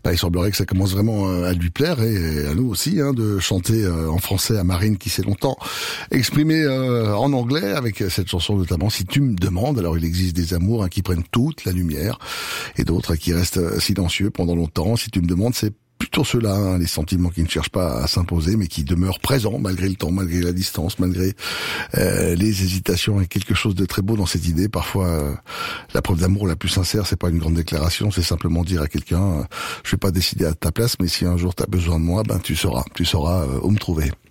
Il semblerait que ça commence vraiment à lui plaire et à nous aussi de chanter en français à Marine qui s'est longtemps exprimée en anglais avec cette chanson notamment Si tu me demandes. Alors il existe des amours qui prennent toute la lumière et d'autres qui restent silencieux pendant longtemps. Si tu me demandes, c'est plutôt ceux-là, les sentiments qui ne cherchent pas à s'imposer, mais qui demeurent présents malgré le temps, malgré la distance, malgré les hésitations. Et quelque chose de très beau dans cette idée. Parfois, la preuve d'amour la plus sincère, c'est pas une grande déclaration, c'est simplement dire à quelqu'un, je vais pas décider à ta place, mais si un jour tu as besoin de moi, tu sauras où me trouver.